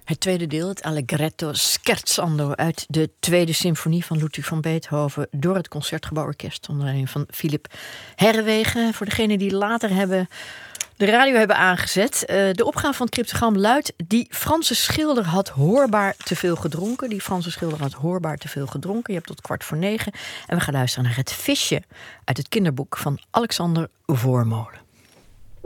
Het tweede deel, het Allegretto scherzando uit de tweede symfonie van Ludwig van Beethoven door het Concertgebouworkest onder leiding van Philipp Herrewegen. Voor degenen die later de radio hebben aangezet. De opgave van het cryptogram luidt: die Franse schilder had hoorbaar te veel gedronken. Die Franse schilder had hoorbaar te veel gedronken. Je hebt tot 8:45. En we gaan luisteren naar Het Visje uit het kinderboek van Alexander Voormolen.